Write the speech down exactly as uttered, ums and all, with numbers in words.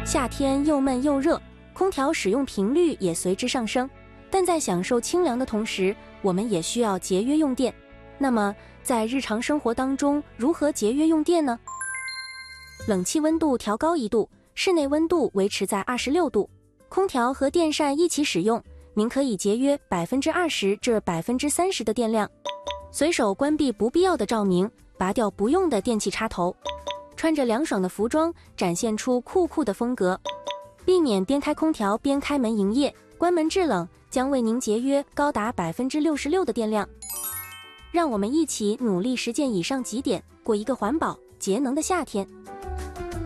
夏天又闷又热，空调使用频率也随之上升。但在享受清凉的同时，我们也需要节约用电。那么，在日常生活当中，如何节约用电呢？冷气温度调高一度，室内温度维持在二十六度。空调和电扇一起使用，您可以节约 百分之二十 至 百分之三十 的电量。随手关闭不必要的照明，拔掉不用的电器插头。穿着凉爽的服装，展现出酷酷的风格。避免边开空调边开门营业，关门制冷将为您节约高达 百分之六十六 的电量。让我们一起努力实践以上几点，过一个环保节能的夏天。